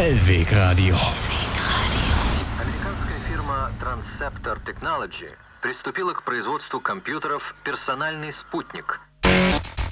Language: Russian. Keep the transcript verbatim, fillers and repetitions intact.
Hellweg Radio. Американская фирма Transceptor Technology приступила к производству компьютеров «Персональный спутник».